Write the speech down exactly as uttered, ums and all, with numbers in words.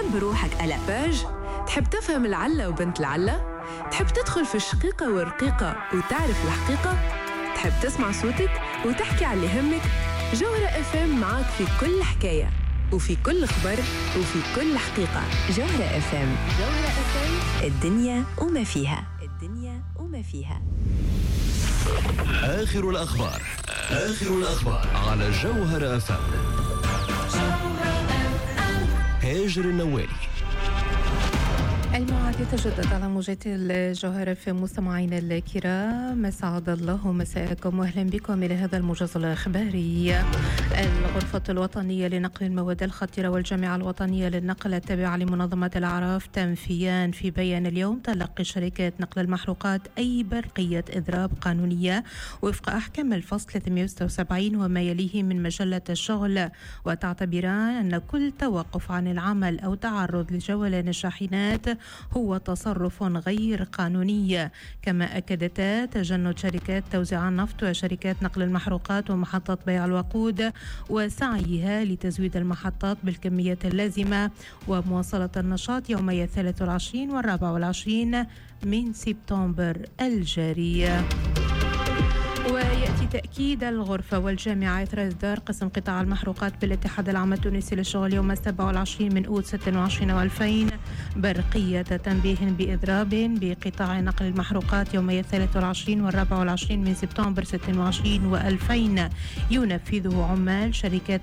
تحب روحك ألا باج؟ تحب تفهم العلة وبنت العلة؟ تحب تدخل في الشقيقة والرقيقة وتعرف الحقيقة؟ تحب تسمع صوتك وتحكي على اللي يهمك؟ جوهرة اف ام معاك في كل حكاية وفي كل خبر وفي كل حقيقة. جوهرة اف ام، جوهرة اف ام، الدنيا وما فيها، الدنيا وما فيها. آخر الأخبار، آخر الأخبار على جوهرة اف ام. هاجر النوالي. الموعد يتجدد على موجات الجوهرة في مستمعينا الكرام. مسعد الله مساءكم واهلا بكم الى هذا الموجز الاخباري. الغرفة الوطنية لنقل المواد الخطيرة والجامعة الوطنية للنقل التابعة لمنظمة الأعراف تنفيان في بيان اليوم تلقي شركات نقل المحروقات أي برقية إضراب قانونية وفق أحكام الفصل ثلاثمئة وستة وسبعين وما يليه من مجلة الشغل، وتعتبران أن كل توقف عن العمل أو تعرض لجولان الشاحنات هو تصرف غير قانوني. كما أكدتا تجند شركات توزيع النفط وشركات نقل المحروقات ومحطات بيع الوقود وسعيها لتزويد المحطات بالكميات اللازمة ومواصلة النشاط يومي الثالث والعشرين والرابع والعشرين من سبتمبر الجاري. ويأتي تأكيد الغرفة والجامعة إثر إصدار قسم قطاع المحروقات بالاتحاد العام التونسي للشغل يوم السابع والعشرين من أوت ستة وعشرين وألفين برقية تنبيه بإضراب بقطاع نقل المحروقات يومي الثالث والعشرين والرابع والعشرين من سبتمبر ستة وعشرين وألفين ينفذه عمال شركات